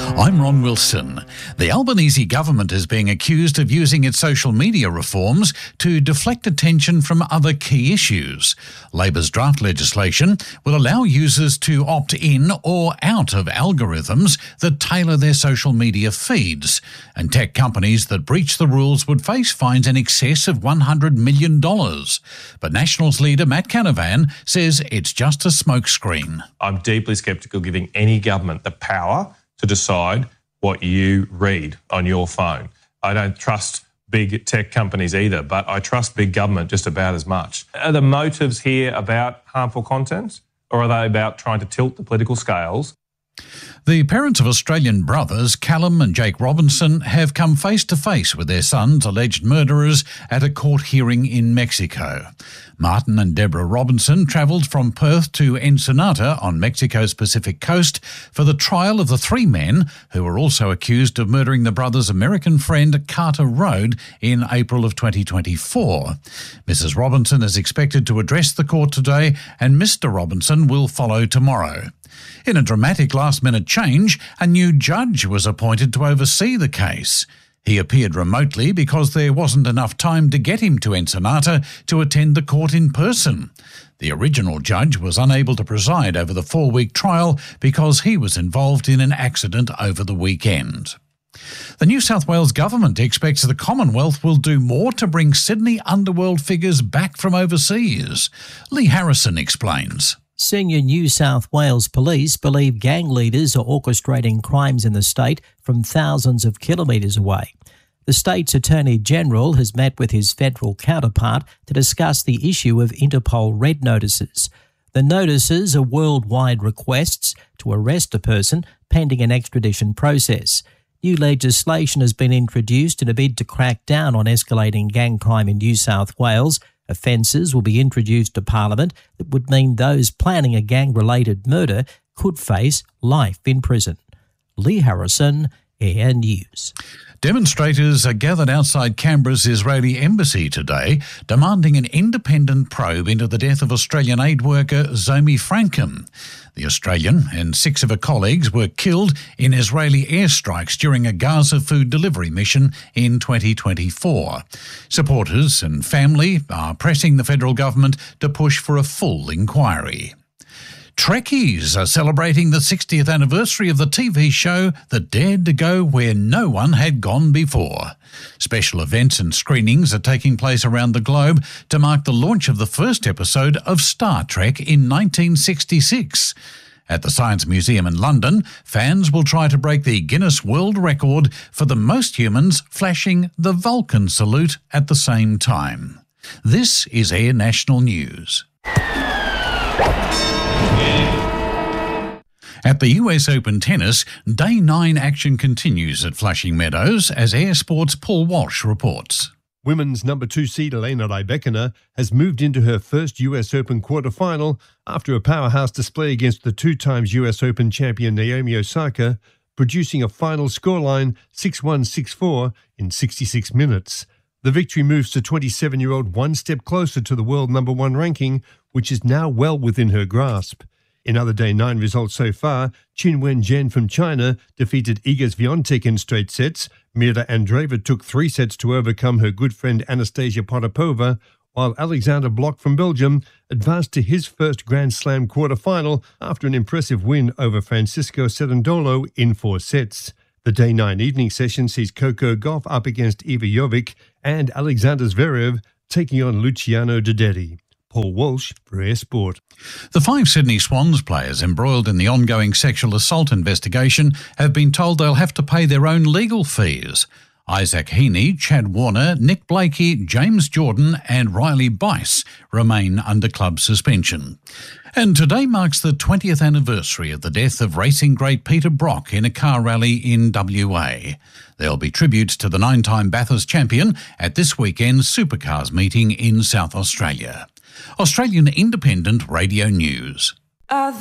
I'm Ron Wilson. The Albanese government is being accused of using its social media reforms to deflect attention from other key issues. Labor's draft legislation will allow users to opt in or out of algorithms that tailor their social media feeds, and tech companies that breach the rules would face fines in excess of $100 million. But Nationals leader Matt Canavan says it's just a smokescreen. I'm deeply sceptical giving any government the power to decide what you read on your phone. I don't trust big tech companies either, but I trust big government just about as much. Are the motives here about harmful content, or are they about trying to tilt the political scales? The parents of Australian brothers Callum and Jake Robinson have come face to face with their son's alleged murderers at a court hearing in Mexico. Martin and Deborah Robinson travelled from Perth to Ensenada on Mexico's Pacific coast for the trial of the three men who were also accused of murdering the brothers' American friend Carter Rode in April of 2024. Mrs. Robinson is expected to address the court today, and Mr. Robinson will follow tomorrow. In a dramatic last-minute change, a new judge was appointed to oversee the case. He appeared remotely because there wasn't enough time to get him to Ensenada to attend the court in person. The original judge was unable to preside over the 4-week trial because he was involved in an accident over the weekend. The New South Wales government expects the Commonwealth will do more to bring Sydney underworld figures back from overseas. Lee Harrison explains. Senior New South Wales police believe gang leaders are orchestrating crimes in the state from thousands of kilometres away. The state's Attorney-General has met with his federal counterpart to discuss the issue of Interpol red notices. The notices are worldwide requests to arrest a person pending an extradition process. New legislation has been introduced in a bid to crack down on escalating gang crime in New South Wales. Offences will be introduced to Parliament that would mean those planning a gang-related murder could face life in prison. Lee Harrison, Air News. Demonstrators are gathered outside Canberra's Israeli embassy today, demanding an independent probe into the death of Australian aid worker Zomi Frankham. The Australian and 6 of her colleagues were killed in Israeli airstrikes during a Gaza food delivery mission in 2024. Supporters and family are pressing the federal government to push for a full inquiry. Trekkies are celebrating the 60th anniversary of the TV show that dared to go where no one had gone before. Special events and screenings are taking place around the globe to mark the launch of the first episode of Star Trek in 1966. At the Science Museum in London, fans will try to break the Guinness World Record for the most humans flashing the Vulcan salute at the same time. This is Air National News. At the US Open Tennis, Day 9 action continues at Flushing Meadows as Air Sports' Paul Walsh reports. Women's number 2 seed Elena Rybakina has moved into her first US Open quarter-final after a powerhouse display against the 2 times US Open champion Naomi Osaka, producing a final scoreline 6-1, 6-4 in 66 minutes. The victory moves the 27-year-old one step closer to the world number 1 ranking, which is now well within her grasp. In other Day 9 results so far, Qin Wen-Zhen from China defeated Iga Swiatek in straight sets. Mira Andreeva took 3 sets to overcome her good friend Anastasia Potapova, while Alexander Blok from Belgium advanced to his first Grand Slam quarter-final after an impressive win over Francisco Cerundolo in 4 sets. The Day 9 evening session sees Coco Gauff up against Iva Jovic and Alexander Zverev taking on Luciano Dederi. Paul Walsh for Air Sport. The 5 Sydney Swans players embroiled in the ongoing sexual assault investigation have been told they'll have to pay their own legal fees. Isaac Heaney, Chad Warner, Nick Blakey, James Jordan and Riley Bice remain under club suspension. And today marks the 20th anniversary of the death of racing great Peter Brock in a car rally in WA. There'll be tributes to the 9-time Bathurst champion at this weekend's Supercars meeting in South Australia. Australian Independent Radio News.